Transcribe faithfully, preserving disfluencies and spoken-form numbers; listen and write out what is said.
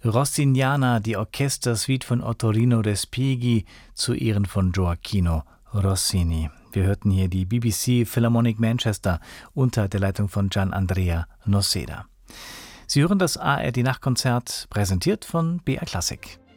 Rossiniana, die Orchestersuite von Ottorino Respighi zu Ehren von Gioacchino Rossini. Wir hörten hier die B B C Philharmonic Manchester unter der Leitung von Gian Andrea Noseda. Sie hören das A R D Nachtkonzert, präsentiert von B R Classic.